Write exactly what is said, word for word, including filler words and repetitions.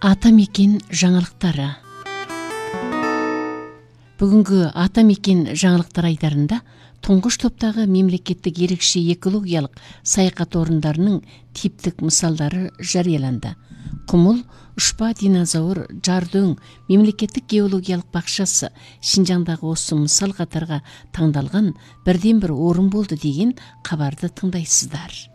Атамекен жаңалықтары. Бүгінгі Атамекен жаңалықтар айдарында тұңғыш топтағы мемлекеттік ерекше экологиялық саяхат орындарының типтік мысалдары жарияланды. Құмыл, Ұшпа динозавр, Жардөң мемлекеттік геологиялық бақшасы Шинжаңдағы осы мысал қатарға таңдалған бірден бір орын болды деген хабарды тыңдайсыздар.